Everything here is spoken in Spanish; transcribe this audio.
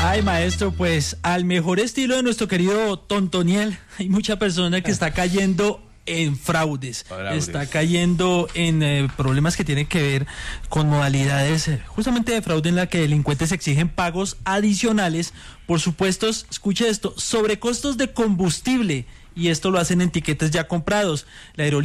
Ay, maestro, pues al mejor estilo de nuestro querido Tontoniel, hay mucha persona que está cayendo en fraudes, está cayendo en problemas que tienen que ver con modalidades justamente de fraude en la que delincuentes exigen pagos adicionales por supuestos, escuche esto, sobrecostos de combustible, y esto lo hacen en tiquetes ya comprados. La aerolínea